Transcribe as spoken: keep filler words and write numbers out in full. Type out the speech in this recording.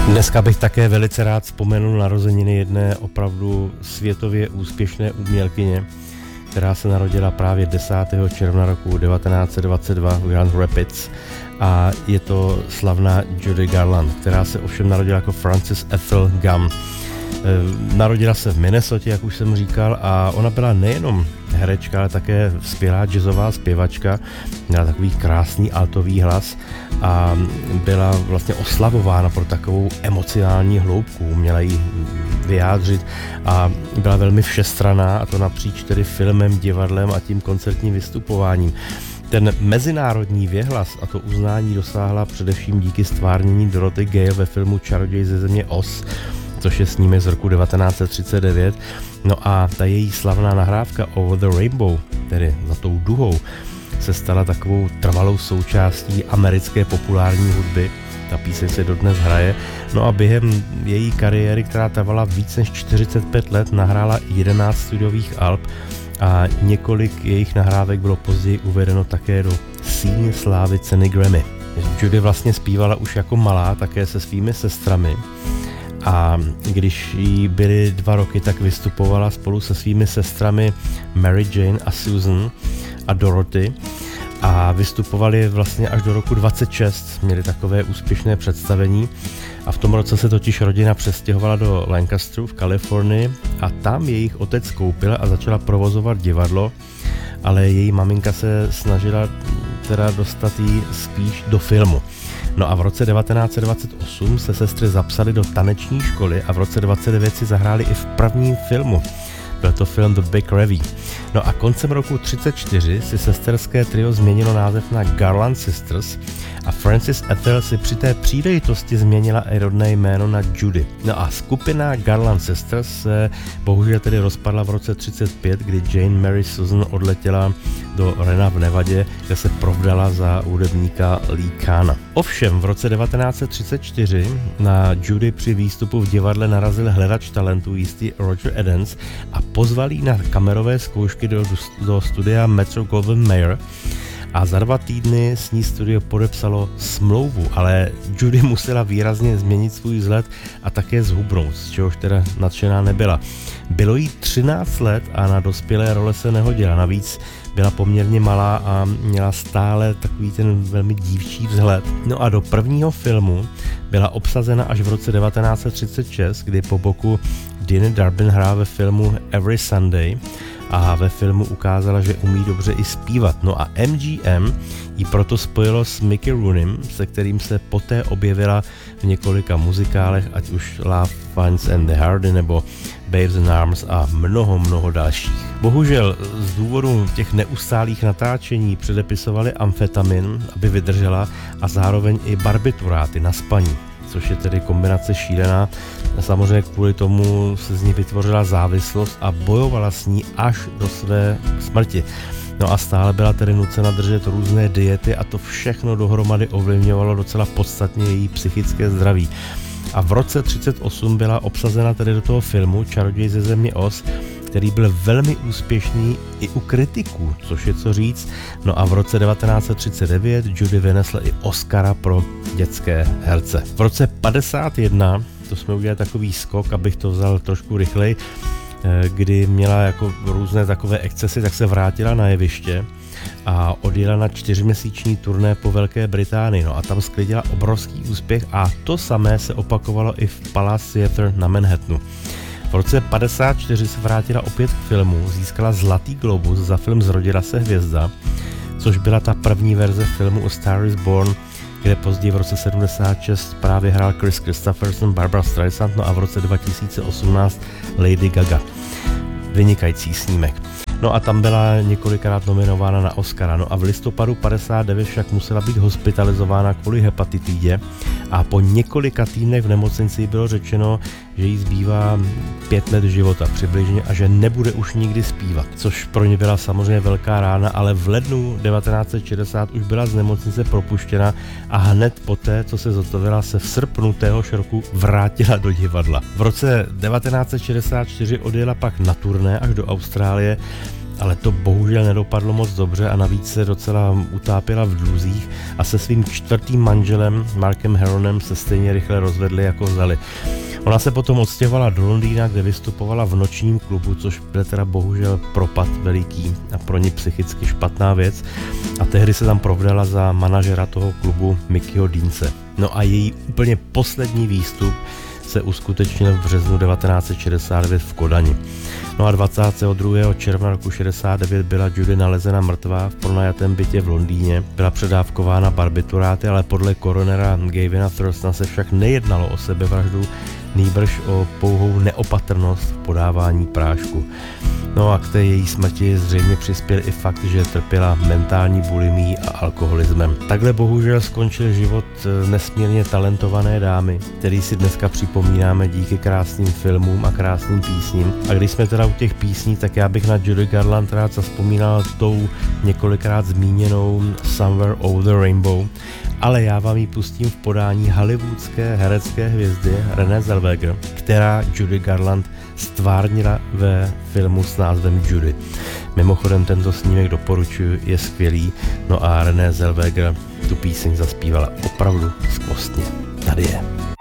Dneska bych také velice rád vzpomenul narozeniny jedné opravdu světově úspěšné umělkyně, která se narodila právě desátého června roku devatenáct set dvacet dva v Grand Rapids, a je to slavná Judy Garland, která se ovšem narodila jako Frances Ethel Gum. Narodila se v Minnesotě, jak už jsem říkal, a ona byla nejenom herečka, ale také skvělá jazzová zpěvačka, měla takový krásný altový hlas a byla vlastně oslavována pro takovou emocionální hloubku, uměla ji vyjádřit a byla velmi všestranná, a to napříč tedy filmem, divadlem a tím koncertním vystupováním. Ten mezinárodní věhlas a to uznání dosáhla především díky stvárnění Dorothy Gale ve filmu Čaroděj ze země Oz, což je snímek z roku devatenáct set třicet devět. No a ta její slavná nahrávka Over the Rainbow, tedy Za tou duhou, se stala takovou trvalou součástí americké populární hudby. Ta píseň se dodnes hraje. No a během její kariéry, která trvala víc než čtyřicet pět let, nahrála jedenáct studiových alb a několik jejich nahrávek bylo později uvedeno také do síně slávy ceny Grammy. Judy vlastně zpívala už jako malá také se svými sestrami. A když jí byly dva roky, tak vystupovala spolu se svými sestrami Mary Jane a Susan a Dorothy a vystupovali vlastně až do roku dvacet šest, měli takové úspěšné představení a v tom roce se totiž rodina přestěhovala do Lancasteru v Kalifornii a tam jejich otec koupil a začala provozovat divadlo, ale její maminka se snažila teda dostat jí spíš do filmu. No a v roce devatenáct set dvacet osm se sestry zapsaly do taneční školy a v roce dvacet devět si zahráli i v prvním filmu. Byl to film The Big Revy. No a koncem roku třicet čtyři si sesterské trio změnilo název na Garland Sisters a Frances Ethel si při té příležitosti změnila i rodné jméno na Judy. No a skupina Garland Sisters se bohužel tedy rozpadla v roce třicet pět, kdy Jane Mary Susan odletěla do Rena v Nevadě, kde se provdala za hudebníka Lee Kahna. Ovšem v roce devatenáct set třicet čtyři na Judy při výstupu v divadle narazil hledač talentů jistý Roger Edens a pozval jí na kamerové zkoušky do, do studia Metro Goldwyn Mayer a za dva týdny s ní studio podepsalo smlouvu, ale Judy musela výrazně změnit svůj vzhled a také zhubnout, z čehož teda nadšená nebyla. Bylo jí třináct let a na dospělé role se nehodila, navíc byla poměrně malá a měla stále takový ten velmi dívčí vzhled. No a do prvního filmu byla obsazena až v roce devatenáct set třicet šest, kdy po boku Dina Darbin hrál ve filmu Every Sunday a ve filmu ukázala, že umí dobře i zpívat. No a M G M ji proto spojilo s Mickey Rooneym, se kterým se poté objevila v několika muzikálech, ať už Love Finds and the Hardy nebo Babes in Arms a mnoho, mnoho dalších. Bohužel z důvodu těch neustálých natáčení předepisovali amfetamin, aby vydržela, a zároveň i barbituráty na spaní, což je tedy kombinace šílená. Samozřejmě kvůli tomu se z ní vytvořila závislost a bojovala s ní až do své smrti. No a stále byla tedy nucena držet různé diety a to všechno dohromady ovlivňovalo docela podstatně její psychické zdraví. A v roce třicet osm byla obsazena tedy do toho filmu Čaroděj ze země Oz, který byl velmi úspěšný i u kritiků, což je co říct. No a v roce devatenáct set třicet devět Judy vynesla i Oscara pro dětské herce. V roce padesát jedna, to jsme udělali takový skok, abych to vzal trošku rychleji, kdy měla jako různé takové excesy, tak se vrátila na jeviště a odjela na čtyřměsíční turné po Velké Británii. No a tam sklidila obrovský úspěch a to samé se opakovalo i v Palace Theatre na Manhattanu. V roce padesát čtyři se vrátila opět k filmu, získala Zlatý globus za film Zrodila se hvězda, což byla ta první verze filmu A Star is Born, kde později v roce sedmdesát šest právě hrál Chris Christopherson, Barbra Streisand, no a v roce dva tisíce osmnáct Lady Gaga. Vynikající snímek. No a tam byla několikrát nominována na Oscara. No a v listopadu padesát devět však musela být hospitalizována kvůli hepatitidě a po několika týdnech v nemocnici bylo řečeno, že jí zbývá pět let života přibližně a že nebude už nikdy zpívat, což pro ně byla samozřejmě velká rána, ale v lednu devatenáct set šedesát už byla z nemocnice propuštěna a hned poté, co se zotovila, se v srpnu téhož roku vrátila do divadla. V roce devatenáct set šedesát čtyři odjela pak na turné až do Austrálie, ale to bohužel nedopadlo moc dobře a navíc se docela utápěla v dluzích a se svým čtvrtým manželem Markem Heronem se stejně rychle rozvedli jako vzali. Ona se potom odstěhovala do Londýna, kde vystupovala v nočním klubu, což byl teda bohužel propad veliký a pro ní psychicky špatná věc. A tehdy se tam provdala za manažera toho klubu Mickeyho Deance. No a její úplně poslední výstup se uskutečnil v březnu devatenáct set šedesát devět v Kodani. No a dvacátého druhého června roku šedesát devět byla Judy nalezena mrtvá v pronajatém bytě v Londýně. Byla předávkována barbituráty, ale podle koronera Gavina Thurstona se však nejednalo o sebevraždu, nýbrž o pouhou neopatrnost v podávání prášku. No a k té její smrti zřejmě přispěl i fakt, že trpěla mentální bulimií a alkoholismem. Takhle bohužel skončil život nesmírně talentované dámy, který si dneska připomínáme díky krásným filmům a krásným písním. A když jsme teda u těch písní, tak já bych na Judy Garland rád zavzpomínal tou několikrát zmíněnou Somewhere Over the Rainbow, ale já vám ji pustím v podání hollywoodské herecké hvězdy Renée Zellweger, která Judy Garland stvárnila ve filmu s názvem Judy. Mimochodem tento snímek doporučuji, je skvělý, no a Renée Zellweger tu píseň zaspívala opravdu skvostně. Tady je.